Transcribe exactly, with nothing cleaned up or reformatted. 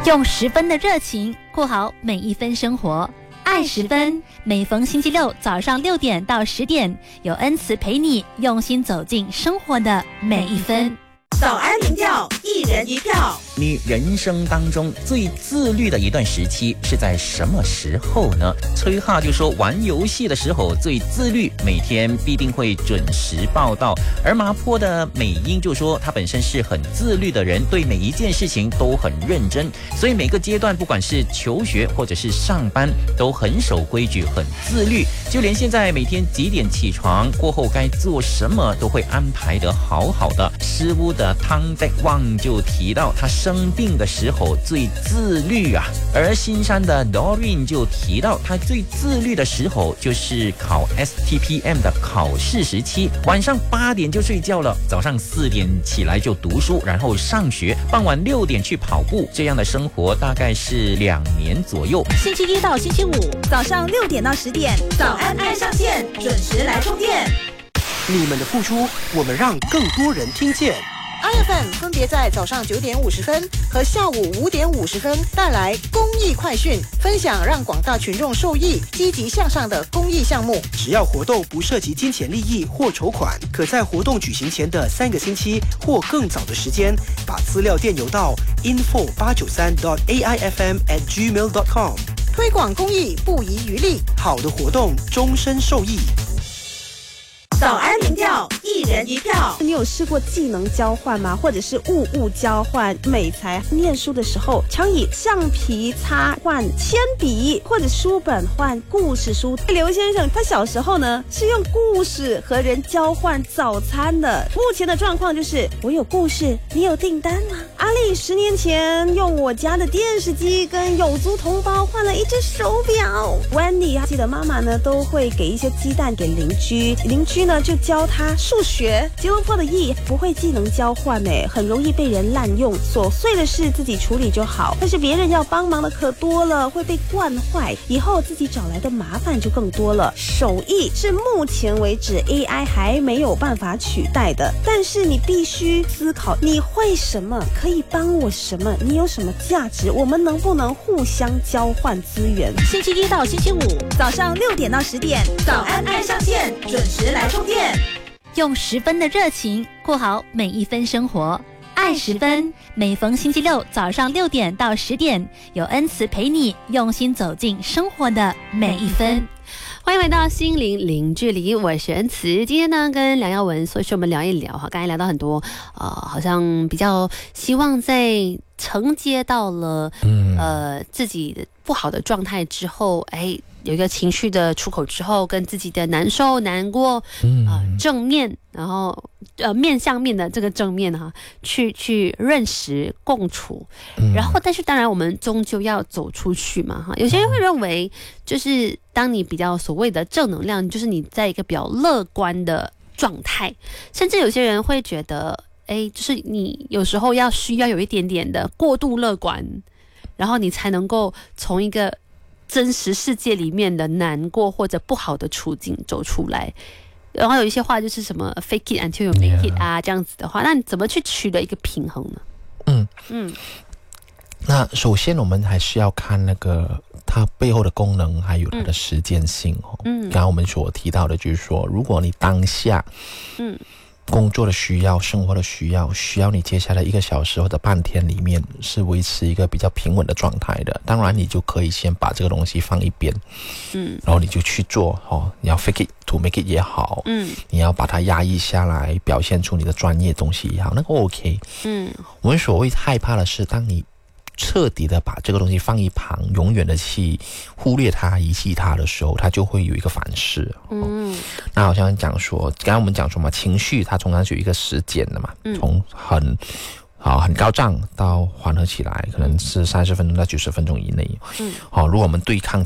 用十分的热情过好每一分生活，爱十分。每逢星期六早上六点到十点，有恩慈陪你用心走进生活的每一分。 早安民调，一人一票。 你人生当中最自律的一段时期是在什么时候呢？崔哈就说玩游戏的时候最自律，每天必定会准时报到。而麻坡的美英就说他本身是很自律的人，对每一件事情都很认真，所以每个阶段不管是求学或者是上班都很守规矩，很自律，就连现在每天几点起床过后该做什么都会安排得好好的。师屋的汤在旺就提到他生病的时候最自律啊，而新山的 Doreen 就提到他最自律的时候就是考 S T P M 的考试时期，晚上八点就睡觉了，早上四点起来就读书，然后上学，傍晚六点去跑步，这样的生活大概是两年左右。 星期一到星期五早上六点到十点，早安爱上线，准时来充电。 你们的付出，我们让更多人听见。 I F M 分别在早上九点五十分和下午五点五十分带来公益快讯，分享让广大群众受益、积极向上的公益项目。 只要活动不涉及金钱利益或筹款，可在活动举行前的三个星期或更早的时间，把资料电邮到 info 八九三 dot a i f m at gmail dot com。 推广公益不遗余力， 好的活动终身受益。 早安民调，一人一票。 你有试过技能交换吗？或者是物物交换？美才念书的时候，常以橡皮擦换铅笔，或者书本换故事书。刘先生他小时候呢是用故事和人交换早餐的。目前的状况就是我有故事，你有订单吗？阿丽十年前用我家的电视机跟有族同胞换了一只手表。Wendy 记得妈妈呢都会给一些鸡蛋给邻居，邻居呢就教他数学。结婚后的意不会技能交换诶，很容易被人滥用，琐碎的事自己处理就好，但是别人要帮忙的可多了，会被惯坏，以后自己找来的麻烦就更多了。手艺是目前为止 A I 还没有办法取代的，但是你必须思考你会什么，可以帮我什么，你有什么价值，我们能不能互相交换资源。 星期一到星期五早上六点到十点，早安爱上线，准时来充电。 用十分的热情过好每一分生活，爱十分。每逢星期六早上六点到十点，有恩慈陪你用心走进生活的每一分。 欢迎来到心灵零距离，我是恩慈。今天呢，跟梁耀文，所以说我们聊一聊哈，刚才聊到很多，呃，好像比较希望在承接到了，呃，自己的不好的状态之后，哎，有一个情绪的出口之后，跟自己的难受、难过，呃、正面，然后呃面向面的这个正面哈、啊，去去认识共处，然后但是当然我们终究要走出去嘛哈。有些人会认为，就是当你比较所谓的正能量，就是你在一个比较乐观的状态，甚至有些人会觉得，哎，就是你有时候要需要有一点点的过度乐观，然后你才能够从一个真实世界里面的难过或者不好的处境走出来。然后有一些话就是什么 fake it until you make it 啊， yeah. 这样子的话，那你怎么去取得一个平衡呢？ 嗯嗯，那首先我们还是要看那个它背后的功能，还有它的实践性哦。嗯，刚刚我们所提到的就是说，如果你当下嗯工作的需要、生活的需要，需要你接下来一个小时或者半天里面是维持一个比较平稳的状态的，当然你就可以先把这个东西放一边，嗯，然后你就去做哦，你要 fake it to make it 也好，嗯，你要把它压抑下来，表现出你的专业东西也好，那个 OK， 嗯，我们所谓害怕的是，当你彻底的把这个东西放一旁，永远的去忽略它、遗弃它的时候，它就会有一个反噬。嗯，那好像讲说，刚刚我们讲说嘛，情绪它通常是有一个时间的嘛，从很好很高涨到缓和起来，可能是三十分钟到九十分钟以内。嗯，好，如果我们对抗